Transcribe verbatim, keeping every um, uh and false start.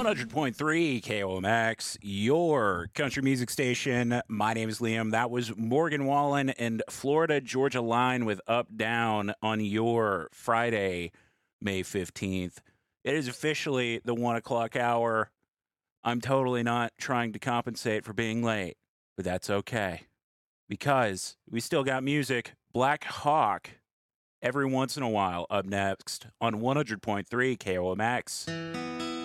one hundred point three K O M X, your country music station. My name is Liam. That was Morgan Wallen and Florida Georgia Line with Up Down on your Friday, May fifteenth. It is officially the one o'clock hour. I'm totally not trying to compensate for being late, but that's okay because we still got music. Black Hawk, every once in a while, up next on one hundred point three K O M X.